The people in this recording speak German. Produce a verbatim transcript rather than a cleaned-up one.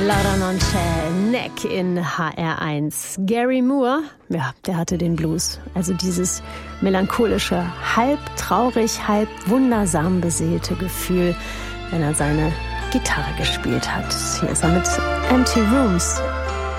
Laura Non C'è, Neck in H R eins. Gary Moore, ja, der hatte den Blues. Also dieses melancholische, halb traurig, halb wundersam beseelte Gefühl, wenn er seine Gitarre gespielt hat. Hier ist er mit Empty Rooms.